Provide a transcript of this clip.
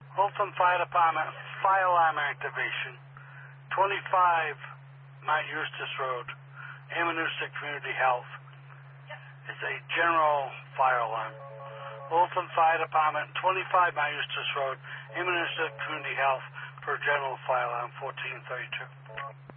Oakland Fire Department, fire alarm activation. 25 Mount Eustis Road, Amanuset Community Health. It's a general fire alarm. Oakland Fire Department, 25 Mount Eustis Road, Amanuset Community Health, for general fire alarm 1432.